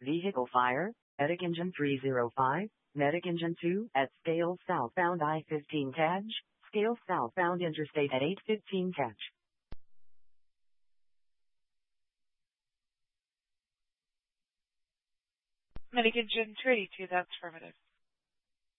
Vehicle fire, Medic Engine 305, Medic Engine 2 at Scales southbound I-15 catch, Scales southbound Interstate at 815 catch. Medic Engine 282, that's affirmative.